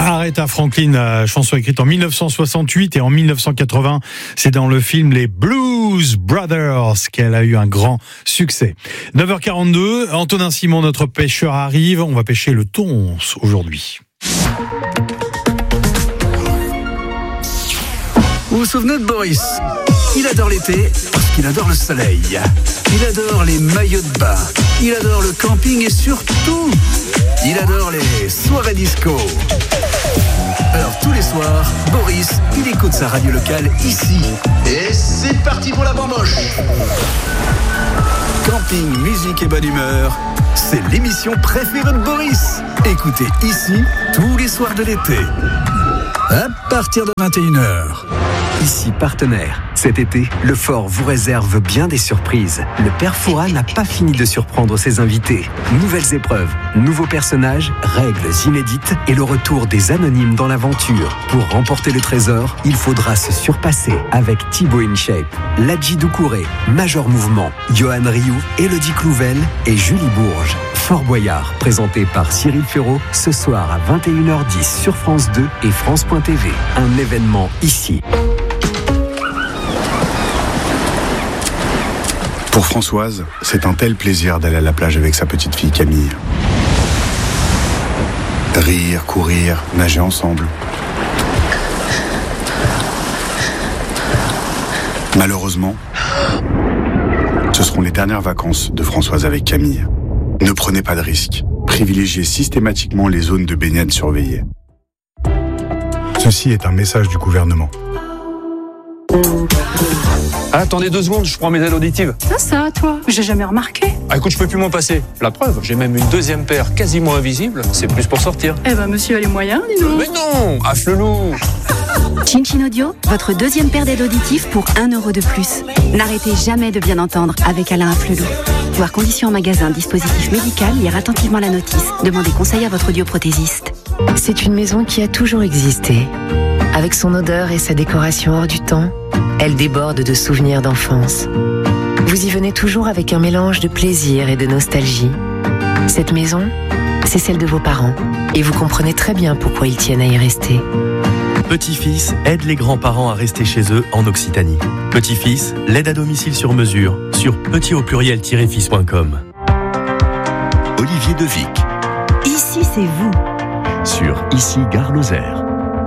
Aretha Franklin, chanson écrite en 1968 et en 1980, c'est dans le film Les Blues Brothers qu'elle a eu un grand succès. 9h42, Antonin Simon, notre pêcheur, arrive. On va pêcher le thon aujourd'hui. Vous vous souvenez de Boris ? Il adore l'été parce qu'il adore le soleil. Il adore les maillots de bain. Il adore le camping et surtout, il adore les soirées disco. Alors tous les soirs, Boris, il écoute sa radio locale ici. Et c'est parti pour la bamboche. Camping, musique et bonne humeur, c'est l'émission préférée de Boris. Écoutez ici tous les soirs de l'été. À partir de 21h. Ici partenaire. Cet été, le Fort vous réserve bien des surprises. Le Père Fouras n'a pas fini de surprendre ses invités. Nouvelles épreuves, nouveaux personnages, règles inédites et le retour des anonymes dans l'aventure. Pour remporter le trésor, il faudra se surpasser avec Thibaut InShape, Ladji Doucouré, Major Mouvement, Johan Rioux, Élodie Clouvel et Julie Bourges. Fort Boyard, présenté par Cyril Ferraud, ce soir à 21h10 sur France 2 et France.tv. Un événement ici. Pour Françoise, c'est un tel plaisir d'aller à la plage avec sa petite fille Camille. Rire, courir, nager ensemble. Malheureusement, ce seront les dernières vacances de Françoise avec Camille. Ne prenez pas de risques. Privilégiez systématiquement les zones de baignade surveillées. Ceci est un message du gouvernement. Attendez 2 secondes, je prends mes ailes auditives. Ça, toi, j'ai jamais remarqué. Ah écoute, je peux plus m'en passer. La preuve, j'ai même une deuxième paire quasiment invisible. C'est plus pour sortir. Eh ben, monsieur a les moyens, dis donc. Mais non, afflelou. Chin Audio, votre deuxième paire d'aides auditives pour 1 euro de plus. N'arrêtez jamais de bien entendre avec Alain Afflelou. Voir conditions en magasin, dispositif médical, lire attentivement la notice. Demandez conseil à votre audioprothésiste. C'est une maison qui a toujours existé. Avec son odeur et sa décoration hors du temps, elle déborde de souvenirs d'enfance. Vous y venez toujours avec un mélange de plaisir et de nostalgie. Cette maison, c'est celle de vos parents. Et vous comprenez très bien pourquoi ils tiennent à y rester. Petit-fils aide les grands-parents à rester chez eux en Occitanie. Petit-fils, l'aide à domicile sur mesure sur petit-fils.com. Olivier Devic. Ici, c'est vous. Sur Ici Gare Lozère.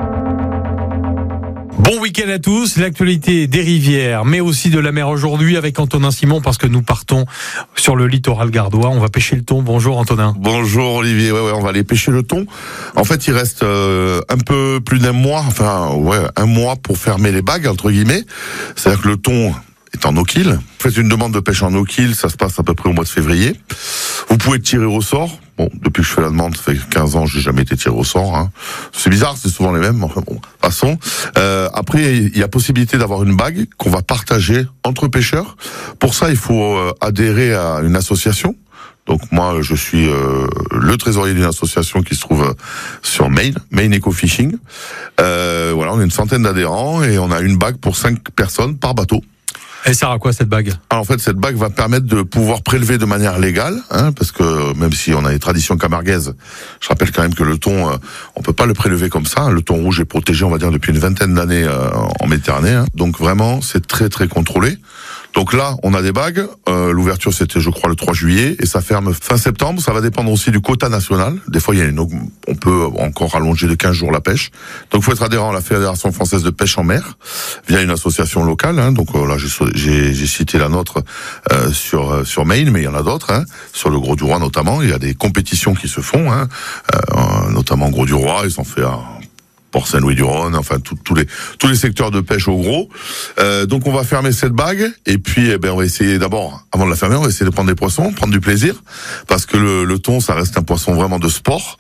Bon week-end à tous, l'actualité des rivières, mais aussi de la mer aujourd'hui avec Antonin Simon parce que nous partons sur le littoral gardois. On va pêcher le thon. Bonjour Antonin. Bonjour Olivier, ouais, on va aller pêcher le thon. En fait, il reste un peu plus d'un mois, un mois pour fermer les bagues, entre guillemets. C'est-à-dire que le thon est en no-kill. Vous faites une demande de pêche en no-kill, ça se passe à peu près au mois de février. Vous pouvez tirer au sort. Bon, depuis que je fais la demande, ça fait 15 ans, j'ai jamais été tiré au sort. Hein. C'est bizarre, c'est souvent les mêmes. Enfin bon, passons. Après, il y a possibilité d'avoir une bague qu'on va partager entre pêcheurs. Pour ça, il faut adhérer à une association. Donc moi, je suis le trésorier d'une association qui se trouve sur Maine Eco Fishing. Voilà, on a une centaine d'adhérents et on a une bague pour 5 personnes par bateau. Elle sert à quoi cette bague ? Alors, en fait, cette bague va permettre de pouvoir prélever de manière légale, parce que même si on a les traditions camarguaises, je rappelle quand même que le thon, on peut pas le prélever comme ça. Le thon rouge est protégé, on va dire, depuis une vingtaine d'années en Méditerranée. Donc vraiment, c'est très très contrôlé. Donc là, on a des bagues. L'ouverture, c'était, je crois, le 3 juillet, et ça ferme fin septembre. Ça va dépendre aussi du quota national. Des fois, on peut encore allonger de 15 jours la pêche. Donc, il faut être adhérent à la Fédération française de pêche en mer via une association locale. Donc là, j'ai cité la nôtre sur Maine, mais il y en a d'autres. Sur le Gros du Roi notamment, il y a des compétitions qui se font, notamment Gros du Roi. Ils ont fait Port-Saint-Louis-du-Rhône, enfin tous les secteurs de pêche au gros. Donc on va fermer cette bague et puis on va essayer d'abord, avant de la fermer, on va essayer de prendre des poissons, prendre du plaisir, parce que le thon, ça reste un poisson vraiment de sport.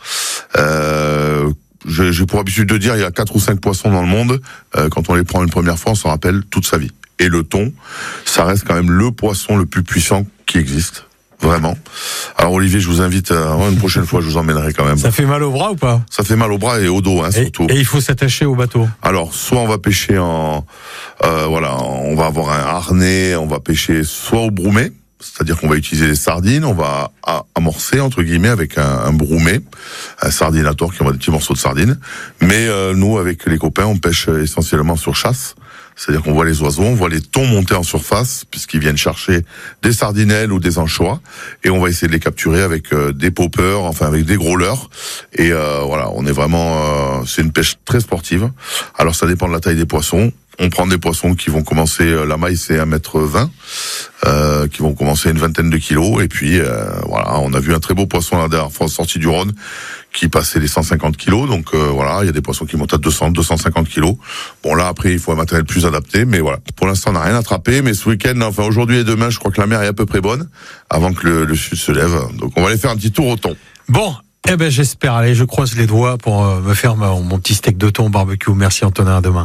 J'ai pour habitude de dire, il y a 4 ou 5 poissons dans le monde, quand on les prend une première fois, on s'en rappelle toute sa vie. Et le thon, ça reste quand même le poisson le plus puissant qui existe. Vraiment. Alors Olivier, je vous invite une prochaine fois, je vous emmènerai quand même. Ça fait mal au bras ou pas ? Ça fait mal au bras et au dos, surtout. Et il faut s'attacher au bateau. Alors, soit on va pêcher on va avoir un harnais, on va pêcher soit au broumet, c'est-à-dire qu'on va utiliser des sardines, on va amorcer entre guillemets avec un broumet, un sardinator qui envoie des petits morceaux de sardines. Mais nous, avec les copains, on pêche essentiellement sur chasse. C'est-à-dire qu'on voit les oiseaux, on voit les thons monter en surface, puisqu'ils viennent chercher des sardinelles ou des anchois, et on va essayer de les capturer avec des poppers, enfin avec des gros leurres. Et voilà, on est vraiment, c'est une pêche très sportive. Alors ça dépend de la taille des poissons. On prend des poissons qui vont commencer, la maille c'est 1,20 m, qui vont commencer à une vingtaine de kilos. Et puis voilà, on a vu un très beau poisson la dernière fois sorti du Rhône qui passait les 150 kilos. Donc voilà, il y a des poissons qui montent à 200, 250 kilos. Bon là après il faut un matériel plus adapté, mais voilà. Pour l'instant on n'a rien attrapé, mais ce week-end, enfin aujourd'hui et demain, je crois que la mer est à peu près bonne avant que le sud se lève. Donc on va aller faire un petit tour au thon. Bon. Eh ben j'espère. Allez, je croise les doigts pour me faire mon petit steak de thon au barbecue. Merci Antonin, à demain.